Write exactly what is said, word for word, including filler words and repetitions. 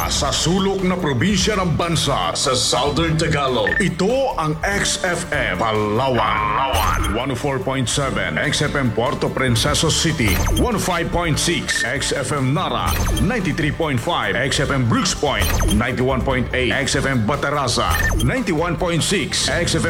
sa sulok na probinsya ng bansa sa Southern Tagalog. Ito ang X F M Palawan. one oh four point seven X F M Puerto Princesa City. one oh five point six X F M Nara. ninety-three point five X F M Brooks Point. ninety-one point eight X F M Bataraza. ninety-one point six X F M